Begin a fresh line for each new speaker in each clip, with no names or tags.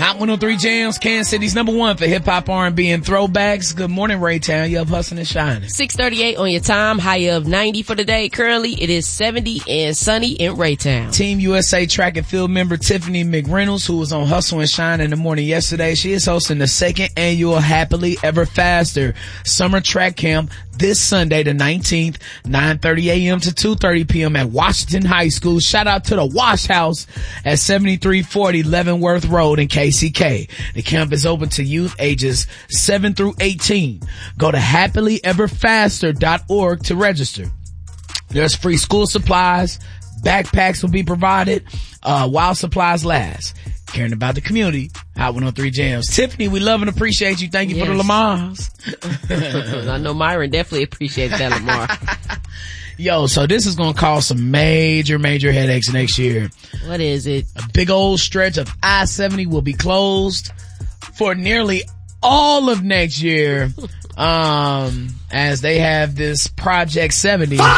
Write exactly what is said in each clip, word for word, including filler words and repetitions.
Hot one oh three Jams, Kansas City's number one for hip-hop, R and B, and throwbacks. Good morning, Raytown. You up hustling and shining.
six thirty-eight on your time. High of ninety for the day. Currently, it is seventy and sunny in Raytown.
Team U S A track and field member Tiffany McReynolds, who was on Hustle and Shine in the morning yesterday, she is hosting the second annual Happily Ever Faster Summer Track Camp this Sunday, the nineteenth, nine thirty a.m. to two thirty p.m. at Washington High School. Shout out to the Wash House at seventy-three forty Leavenworth Road in K C K. The camp is open to youth ages seven through eighteen. Go to happily ever faster dot org to register. There's free school supplies. Backpacks will be provided uh, while supplies last. Caring about the community. Hot one oh three Jams. Tiffany, we love and appreciate you. Thank you yes. for the Lamars.
I know Myron definitely appreciates that Lamar.
Yo, so this is going to cause some major, major headaches next year.
What is it?
A big old stretch of I seventy will be closed for nearly all of next year, um, as they have this Project seventy, um,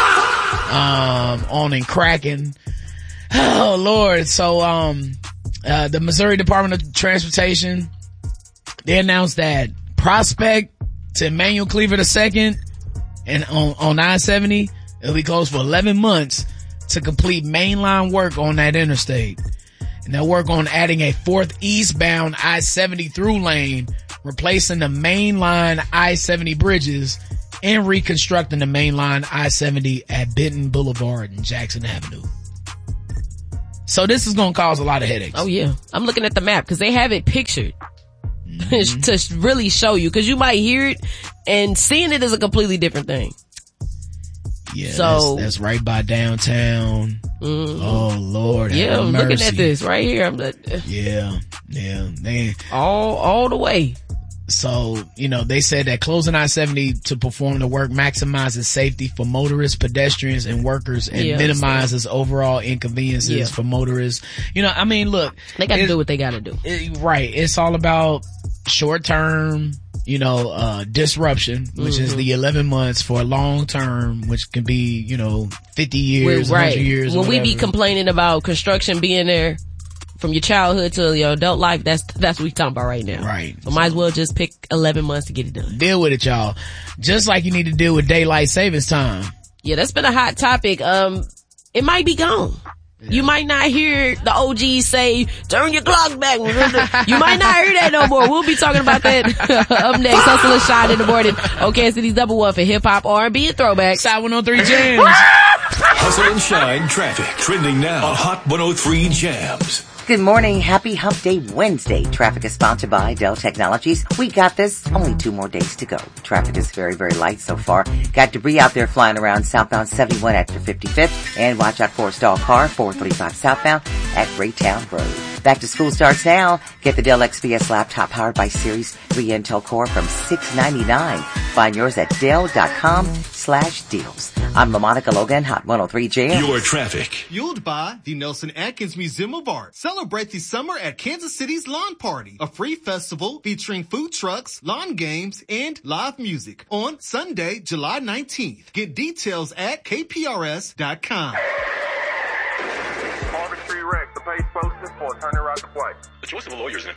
on and cracking. Oh, Lord. So, um, uh, the Missouri Department of Transportation, they announced that Prospect to Emmanuel Cleaver the second and on, on I seventy, it'll be closed for eleven months to complete mainline work on that interstate. And they'll work on adding a fourth eastbound I seventy through lane, replacing the mainline I seventy bridges, and reconstructing the mainline I seventy at Benton Boulevard and Jackson Avenue. So this is going to cause a lot of headaches.
Oh yeah. I'm looking at the map because they have it pictured mm-hmm. to really show you, because you might hear it and seeing it is a completely different thing.
Yeah,
so,
that's, that's right by downtown. Mm-hmm. Oh Lord,
yeah, I'm
mercy.
looking at this right here. I'm like,
yeah, yeah, man,
all all the way.
So, you know, they said that closing I seventy to perform the work maximizes safety for motorists, pedestrians, and workers, and yeah, minimizes overall inconveniences yeah. for motorists. You know, I mean, look,
they got to do what they got to do.
It, right, it's all about short term, you know, uh, disruption, which mm-hmm. is the eleven months, for a long term, which can be, you know, fifty years,
right.
one hundred years.
When we be complaining about construction being there from your childhood to your adult life, that's, that's what we talking about right now.
Right.
So might as well just pick eleven months to get it done.
Deal with it, y'all. Just like you need to deal with daylight savings time.
Yeah, that's been a hot topic. Um, it might be gone. Yeah. You might not hear the O Gs say, turn your clock back. You might not hear that no more. We'll be talking about that up next. Hustle and Shine in the morning. Okay, City's number one for hip hop, R and B, and throwbacks.
Side one oh three Jams.
Hustle and Shine traffic trending now on Hot one oh three Jams.
Good morning. Happy Hump Day Wednesday. Traffic is sponsored by Dell Technologies. We got this. Only two more days to go. Traffic is very, very light so far. Got debris out there flying around southbound seventy-one at the fifty-fifth. And watch out for a stalled car, four thirty-five southbound at Raytown Road. Back to school starts now. Get the Dell X P S laptop powered by Series three Intel Core from six ninety-nine. Find yours at Dell.com slash deals. I'm LaMonica Logan, Hot one oh three Jams.
Your traffic.
Fueled by the Nelson Atkins Museum of Art. Celebrate the summer at Kansas City's Lawn Party, a free festival featuring food trucks, lawn games, and live music on Sunday, July nineteenth. Get details at K P R S dot com.
Harvard Street Rex, the page posted for turning right to play.
The choice of a lawyer is